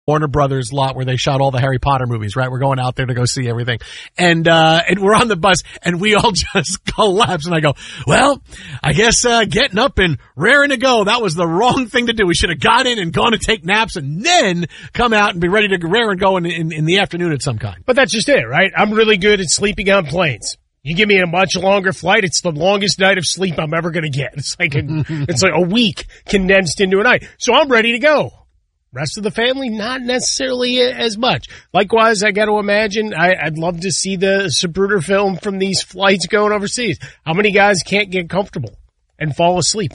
Warner Brothers lot where they shot all the Harry Potter movies, right? We're going out there to go see everything. And we're on the bus and we all just collapse. And I go, well, I guess, getting up and raring to go, that was the wrong thing to do. We should have got in and gone to take naps and then come out and be ready to rare and go in the afternoon at some kind. But that's just it, right? I'm really good at sleeping on planes. You give me a much longer flight, it's the longest night of sleep I'm ever going to get. It's like a week condensed into a night. So I'm ready to go. Rest of the family, not necessarily as much. Likewise, I got to imagine, I'd love to see the Zapruder film from these flights going overseas. How many guys can't get comfortable and fall asleep,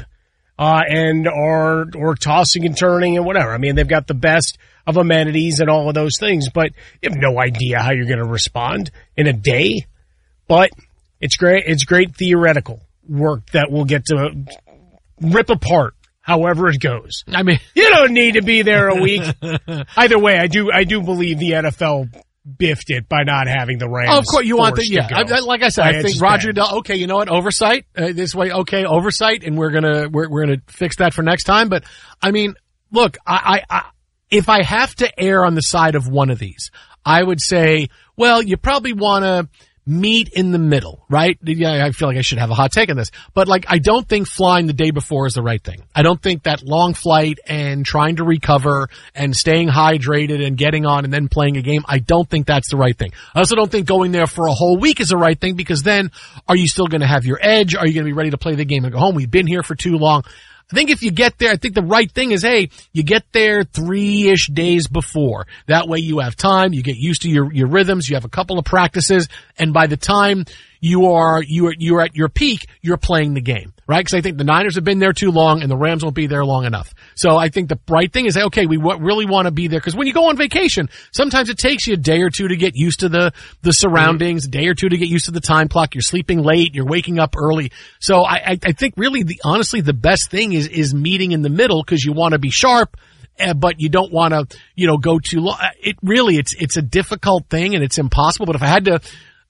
and are tossing and turning and whatever? I mean, they've got the best of amenities and all of those things, but you have no idea how you're going to respond in a day. But it's great. It's great theoretical work that we'll get to rip apart however it goes. I mean, you don't need to be there a week. Either way, I do believe the NFL biffed it by not having the Rams. Oh, of course, you want the, yeah. Like I said, I think Roger Goodell, okay, you know what, oversight, this way, okay, oversight, and we're gonna fix that for next time. But, I mean, look, I if I have to err on the side of one of these, I would say, well, you probably want to meet in the middle, right? Yeah, I feel like I should have a hot take on this. But, like, I don't think flying the day before is the right thing. I don't think that long flight and trying to recover and staying hydrated and getting on and then playing a game, I don't think that's the right thing. I also don't think going there for a whole week is the right thing, because then are you still going to have your edge? Are you going to be ready to play the game and go home? We've been here for too long. I think if you get there, I think the right thing is, hey, you get there 3-ish days before. That way you have time, you get used to your rhythms, you have a couple of practices, and by the time you're at your peak, you're playing the game, right? Because I think the Niners have been there too long and the Rams won't be there long enough. So I think the right thing is, okay, we really want to be there, because when you go on vacation, sometimes it takes you a day or two to get used to the surroundings, a day or two to get used to the time clock. You're sleeping late, you're waking up early. So I think really honestly the best thing is meeting in the middle, because you want to be sharp, but you don't want to, go too long. It's a difficult thing and it's impossible. But if I had to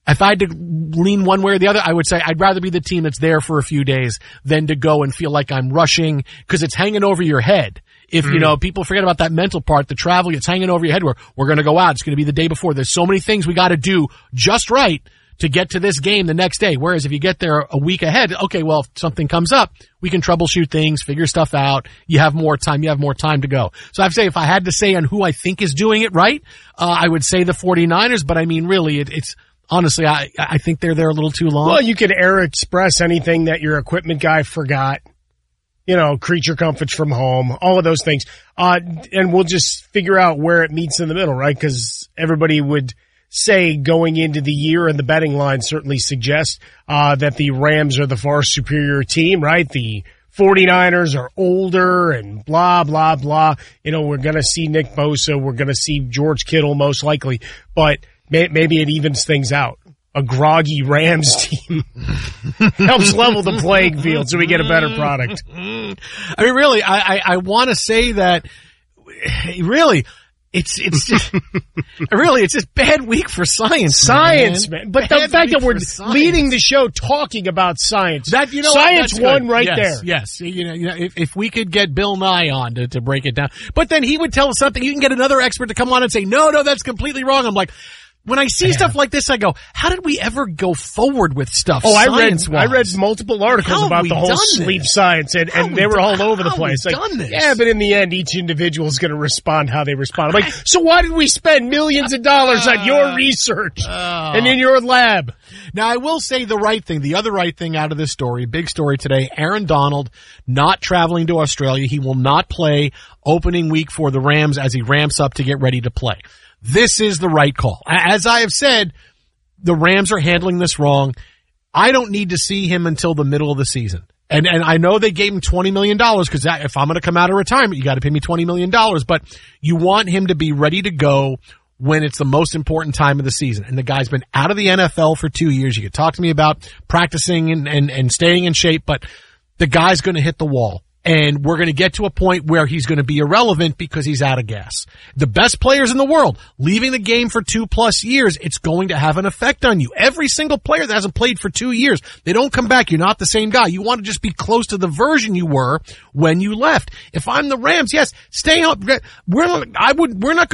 lean one way or the other, I would say I'd rather be the team that's there for a few days than to go and feel like I'm rushing, because it's hanging over your head. If, people forget about that mental part, the traveling, it's hanging over your head where we're going to go out. It's going to be the day before. There's so many things we got to do just right to get to this game the next day. Whereas if you get there a week ahead, okay, well, if something comes up, we can troubleshoot things, figure stuff out. You have more time to go. So I'd say if I had to say on who I think is doing it right, I would say the 49ers, but I mean, really, it's, honestly, I think they're there a little too long. Well, you could air express anything that your equipment guy forgot. Creature comforts from home, all of those things. And we'll just figure out where it meets in the middle, right? Because everybody would say going into the year, and the betting line certainly suggests that the Rams are the far superior team, right? The 49ers are older and blah, blah, blah. We're going to see Nick Bosa. We're going to see George Kittle most likely. But maybe it evens things out. A groggy Rams team helps level the playing field so we get a better product. I mean, really, I want to say that really it's just really, it's just bad week for science, man. But the fact that we're leading the show talking about science, science won right there. Yes. If we could get Bill Nye on to break it down, but then he would tell us something. You can get another expert to come on and say, no, that's completely wrong. I'm like, when I see stuff like this, I go, how did we ever go forward with stuff? Oh, I read multiple articles about the whole sleep science, and they were all over the place. Yeah, but in the end, each individual is going to respond how they respond. I'm like, so why did we spend millions of dollars on your research and in your lab? Now, I will say the other right thing out of this story, big story today, Aaron Donald not traveling to Australia. He will not play opening week for the Rams as he ramps up to get ready to play. This is the right call. As I have said, the Rams are handling this wrong. I don't need to see him until the middle of the season. And I know they gave him $20 million, because if I'm going to come out of retirement, you got to pay me $20 million. But you want him to be ready to go when it's the most important time of the season. And the guy's been out of the NFL for 2 years. You could talk to me about practicing and staying in shape, but the guy's going to hit the wall. And we're going to get to a point where he's going to be irrelevant because he's out of gas. The best players in the world, leaving the game for 2+ years, it's going to have an effect on you. Every single player that hasn't played for 2 years, they don't come back. You're not the same guy. You want to just be close to the version you were when you left. If I'm the Rams, yes, stay up. We're not